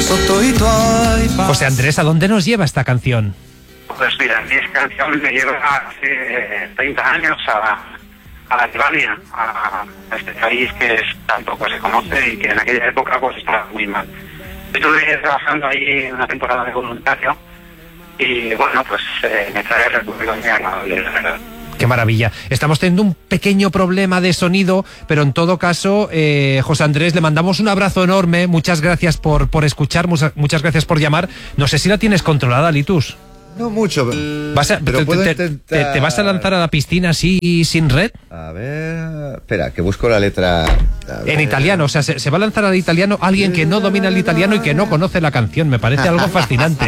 José Andrés, ¿a dónde nos lleva esta canción? Pues mira, esta canción me lleva hace 30 años a la Albania, a este país que tampoco se conoce y que en aquella época pues estaba muy mal. Estuve trabajando ahí una temporada de voluntario y bueno, pues me trae recuerdos muy agradables, la verdad. Qué maravilla. Estamos teniendo un pequeño problema de sonido, pero en todo caso, José Andrés, le mandamos un abrazo enorme. Muchas gracias por escuchar, muchas gracias por llamar. No sé si la tienes controlada, Litus. No mucho, pero puedo intentar... ¿Te vas a lanzar a la piscina así sin red? A ver... Espera, que busco la letra... En italiano, o sea, se va a lanzar al italiano alguien que no domina el italiano y que no conoce la canción. Me parece algo fascinante.